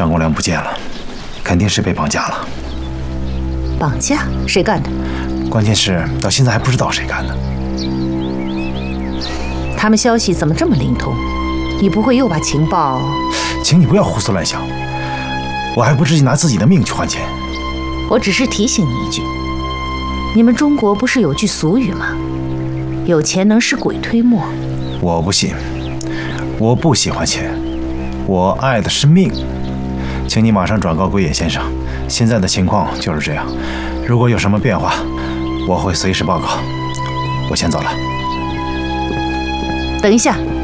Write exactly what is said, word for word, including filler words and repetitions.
张国良不见了，肯定是被绑架了。 绑架？谁干的？ 关键是到现在还不知道谁干的。 他们消息怎么这么灵通？你不会又把情报…… 请你不要胡思乱想，我还不至于拿自己的命去换钱。 我只是提醒你一句，你们中国不是有句俗语吗？有钱能使鬼推磨。 我不信，我不喜欢钱，我爱的是命。请你马上转告龟野先生，现在的情况就是这样。如果有什么变化，我会随时报告。我先走了。 等一下。